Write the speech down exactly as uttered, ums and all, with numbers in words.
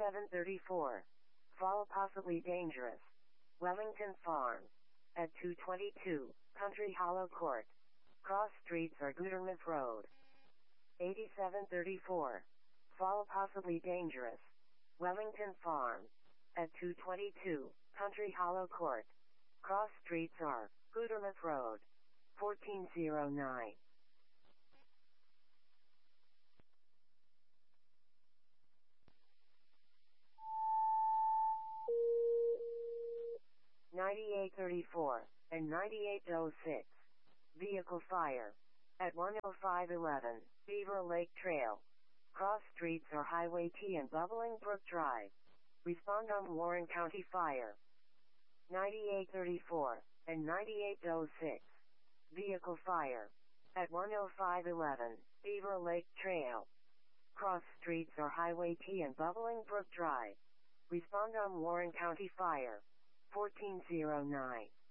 eighty-seven thirty-four. Fall possibly dangerous. Wellington Farm. At two twenty-two, Country Hollow Court. Cross streets are Gutermouth Road. eighty-seven thirty-four. Fall possibly dangerous. Wellington Farm. At two twenty-two, Country Hollow Court. Cross streets are Gutermouth Road. fourteen oh nine. ninety-eight thirty-four and ninety-eight oh six. Vehicle fire. At one oh five eleven, Beaver Lake Trail. Cross streets are Highway T and Bubbling Brook Drive. Respond on Warren County Fire. ninety-eight thirty-four and ninety-eight oh six. Vehicle fire. At one oh five eleven, Beaver Lake Trail. Cross streets are Highway T and Bubbling Brook Drive. Respond on Warren County Fire. fourteen oh nine.